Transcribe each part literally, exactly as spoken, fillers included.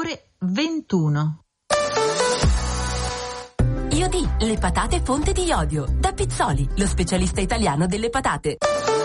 ore ventuno. Iodi, le patate fonte di iodio. Da Pizzoli, lo specialista italiano delle patate.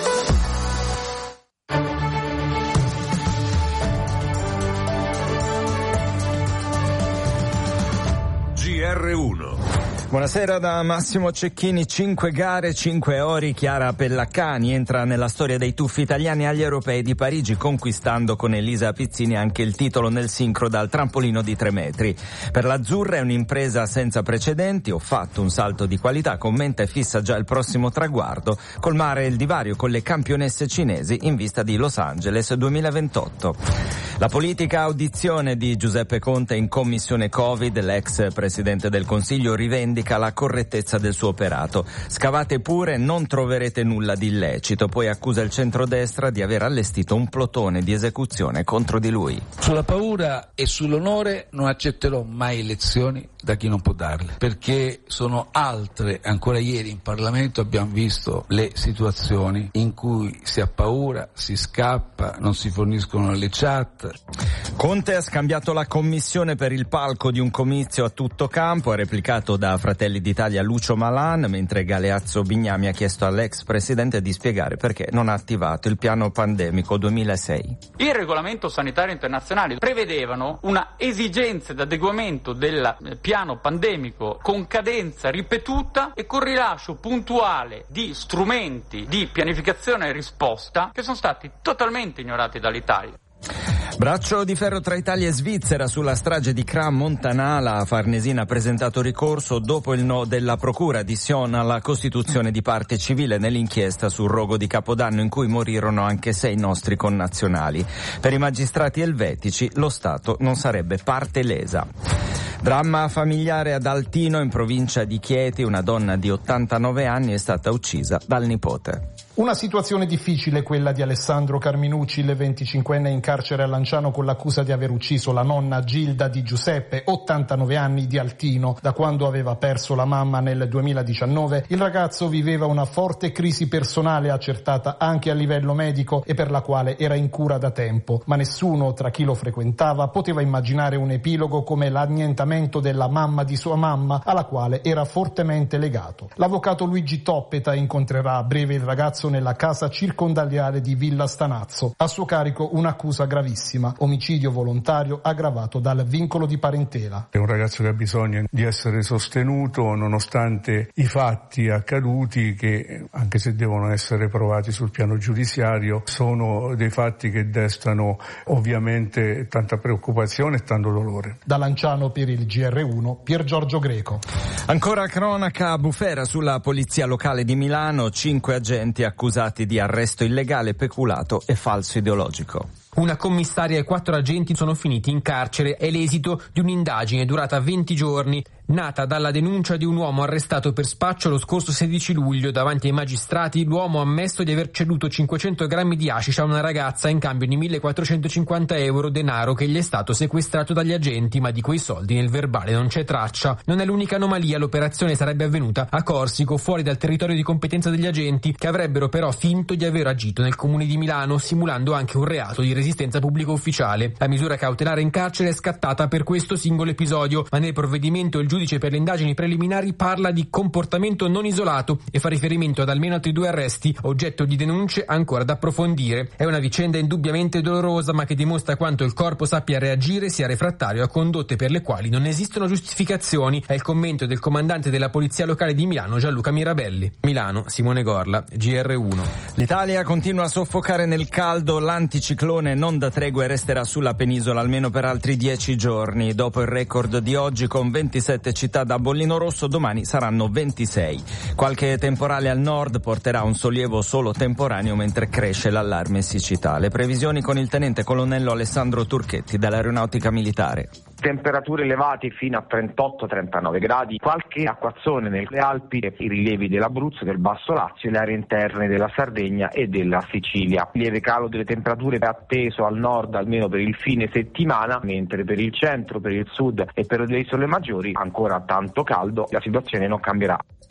G R uno. Buonasera da Massimo Cecchini. Cinque gare, cinque ori. Chiara Pellaccani entra nella storia dei tuffi italiani agli Europei di Parigi, conquistando con Elisa Pizzini anche il titolo nel sincro dal trampolino di tre metri. Per l'azzurra è un'impresa senza precedenti. Ho fatto un salto di qualità, commenta e fissa già il prossimo traguardo: colmare il divario con le campionesse cinesi in vista di Los Angeles duemilaventotto. La politica, audizione di Giuseppe Conte in commissione Covid. L'ex presidente del Consiglio rivendica la correttezza del suo operato. Scavate pure, non troverete nulla di illecito. Poi accusa il centrodestra di aver allestito un plotone di esecuzione contro di lui. Sulla paura e sull'onore non accetterò mai lezioni da chi non può darle, perché sono altre. Ancora ieri in Parlamento abbiamo visto le situazioni in cui si ha paura, si scappa, non si forniscono le chat. Conte ha scambiato la commissione per il palco di un comizio a tutto campo, ha replicato da Fratelli d'Italia Lucio Malan, mentre Galeazzo Bignami ha chiesto all'ex presidente di spiegare perché non ha attivato il piano pandemico duemilasei. Il regolamento sanitario internazionale prevedevano una esigenza di adeguamento del piano pandemico con cadenza ripetuta e con rilascio puntuale di strumenti di pianificazione e risposta che sono stati totalmente ignorati dall'Italia. Braccio di ferro tra Italia e Svizzera sulla strage di Cram Montanala. Farnesina ha presentato ricorso dopo il no della procura di Sion alla costituzione di parte civile nell'inchiesta sul rogo di Capodanno in cui morirono anche sei nostri connazionali. Per i magistrati elvetici lo Stato non sarebbe parte lesa. Dramma familiare ad Altino in provincia di Chieti. Una donna di ottantanove anni è stata uccisa dal nipote. Una situazione difficile quella di Alessandro Carminucci, il venticinquenne in carcere a Lanciano con l'accusa di aver ucciso la nonna Gilda Di Giuseppe, ottantanove anni, di Altino. Da quando aveva perso la mamma nel duemiladiciannove, il ragazzo viveva una forte crisi personale accertata anche a livello medico e per la quale era in cura da tempo. Ma nessuno tra chi lo frequentava poteva immaginare un epilogo come l'annientamento della mamma di sua mamma, alla quale era fortemente legato. L'avvocato Luigi Toppeta incontrerà a breve il ragazzo nella casa circondariale di Villa Stanazzo. A suo carico un'accusa gravissima: omicidio volontario aggravato dal vincolo di parentela. È un ragazzo che ha bisogno di essere sostenuto nonostante i fatti accaduti che, anche se devono essere provati sul piano giudiziario, sono dei fatti che destano ovviamente tanta preoccupazione e tanto dolore. Da Lanciano per il G R uno, Pier Giorgio Greco. Ancora cronaca bufera sulla polizia locale di Milano. Cinque agenti accusati di arresto illegale, peculato e falso ideologico. Una commissaria e quattro agenti sono finiti in carcere. È l'esito di un'indagine durata venti giorni, nata dalla denuncia di un uomo arrestato per spaccio lo scorso sedici luglio. Davanti ai magistrati l'uomo ha ammesso di aver ceduto cinquecento grammi di hashish a una ragazza in cambio di millequattrocentocinquanta euro, denaro che gli è stato sequestrato dagli agenti, ma di quei soldi nel verbale non c'è traccia. Non è l'unica anomalia, l'operazione sarebbe avvenuta a Corsico, fuori dal territorio di competenza degli agenti, che avrebbero però finto di aver agito nel comune di Milano, simulando anche un reato di resistenza pubblico ufficiale. La misura cautelare in carcere è scattata per questo singolo episodio, ma nel provvedimento il giudice per le indagini preliminari parla di comportamento non isolato e fa riferimento ad almeno altri due arresti, oggetto di denunce ancora da approfondire. È una vicenda indubbiamente dolorosa, ma che dimostra quanto il corpo sappia reagire, sia refrattario a condotte per le quali non esistono giustificazioni. È il commento del comandante della polizia locale di Milano, Gianluca Mirabelli. Milano, Simone Gorla, G R uno. L'Italia continua a soffocare nel caldo. L'anticiclone non da tregua e resterà sulla penisola almeno per altri dieci giorni. Dopo il record di oggi con ventisette città da bollino rosso, domani saranno ventisei. Qualche temporale al nord porterà un sollievo solo temporaneo mentre cresce l'allarme siccità. Le previsioni con il tenente colonnello Alessandro Turchetti dall'Aeronautica Militare. Temperature elevate fino a trentotto trentanove gradi, qualche acquazzone nelle Alpi, i rilievi dell'Abruzzo, del Basso Lazio, le aree interne della Sardegna e della Sicilia. Lieve calo delle temperature è atteso al nord almeno per il fine settimana, mentre per il centro, per il sud e per le isole maggiori ancora tanto caldo, la situazione non cambierà.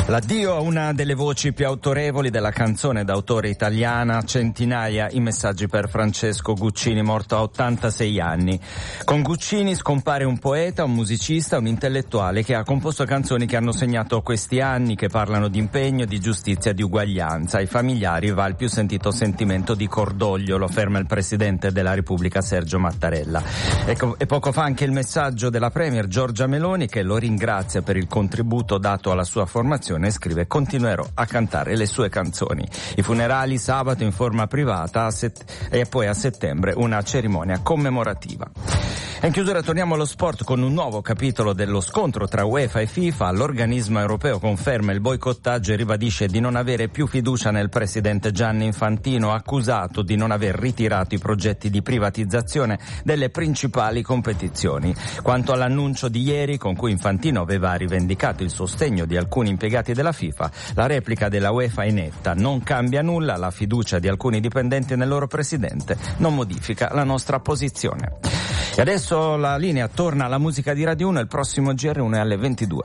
L'addio a una delle voci più autorevoli della canzone d'autore italiana, centinaia i messaggi per Francesco Guccini, morto a ottantasei anni. Con Guccini scompare un poeta, un musicista, un intellettuale che ha composto canzoni che hanno segnato questi anni, che parlano di impegno, di giustizia, di uguaglianza. Ai familiari va il più sentito sentimento di cordoglio, lo afferma il Presidente della Repubblica Sergio Mattarella. Ecco, e poco fa anche il messaggio della Premier Giorgia Meloni, che lo ringrazia per il contributo dato alla sua formazione. Scrive: continuerò a cantare le sue canzoni. I funerali sabato in forma privata a set- e poi a settembre una cerimonia commemorativa. E in chiusura torniamo allo sport con un nuovo capitolo dello scontro tra UEFA e FIFA. L'organismo europeo conferma il boicottaggio e ribadisce di non avere più fiducia nel presidente Gianni Infantino, accusato di non aver ritirato i progetti di privatizzazione delle principali competizioni. Quanto all'annuncio di ieri con cui Infantino aveva rivendicato il sostegno di alcuni impiegati della FIFA, la replica della UEFA è netta: non cambia nulla, la fiducia di alcuni dipendenti nel loro presidente non modifica la nostra posizione. E adesso la linea torna alla musica di Radio uno, il prossimo G R uno è alle ventidue.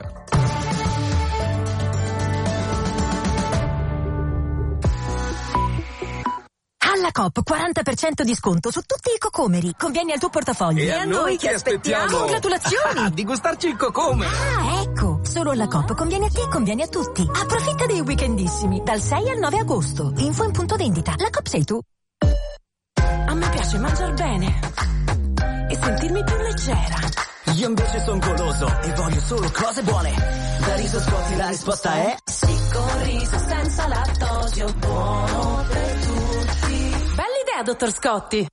Alla Coop quaranta per cento di sconto su tutti i cocomeri. Conviene al tuo portafoglio. E, e a noi che aspettiamo? aspettiamo? Congratulazioni! Ah, di gustarci il cocome! Ah, ecco! Solo alla Coop conviene a te e conviene a tutti. Approfitta dei weekendissimi, dal sei al nove agosto. Info in punto vendita. La Coop sei tu. A me piace mangiar bene e sentirmi più leggera. Io invece son goloso e voglio solo cose buone. Da Riso Scotti la risposta è sì, con riso senza lattosio, buono per tutti. Bella idea, dottor Scotti.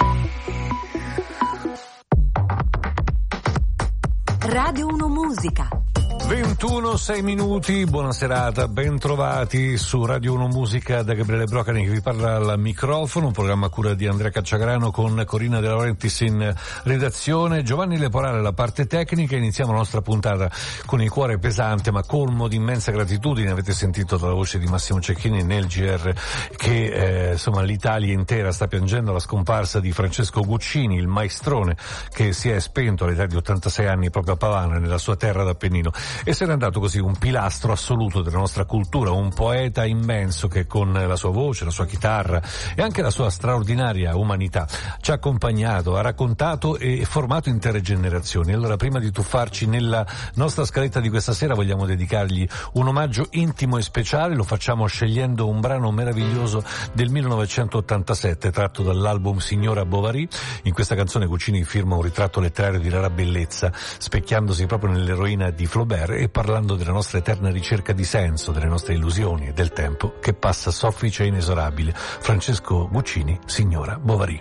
Radio uno Musica. ventuno, sei minuti, buona serata, ben trovati su Radio uno Musica da Gabriele Brocani che vi parla al microfono, un programma a cura di Andrea Cacciagrano con Corina De Laurentiis in redazione, Giovanni Leporale alla parte tecnica. Iniziamo la nostra puntata con il cuore pesante ma colmo di immensa gratitudine. Avete sentito dalla voce di Massimo Cecchini nel G R che eh, insomma l'Italia intera sta piangendo la scomparsa di Francesco Guccini, il maestrone che si è spento all'età di ottantasei anni proprio a Pavana, nella sua terra d'Appennino. E se n'è andato così un pilastro assoluto della nostra cultura, un poeta immenso che con la sua voce, la sua chitarra e anche la sua straordinaria umanità ci ha accompagnato, ha raccontato e formato intere generazioni. Allora, prima di tuffarci nella nostra scaletta di questa sera, vogliamo dedicargli un omaggio intimo e speciale. Lo facciamo scegliendo un brano meraviglioso del millenovecentottantasette tratto dall'album Signora Bovary. In questa canzone Guccini firma un ritratto letterario di rara bellezza, specchiandosi proprio nell'eroina di Flaubert e parlando della nostra eterna ricerca di senso, delle nostre illusioni e del tempo che passa soffice e inesorabile. Francesco Guccini, Signora Bovary.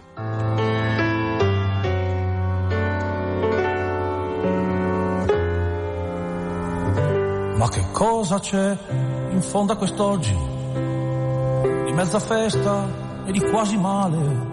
Ma che cosa c'è in fondo a quest'oggi, di mezza festa e di quasi male?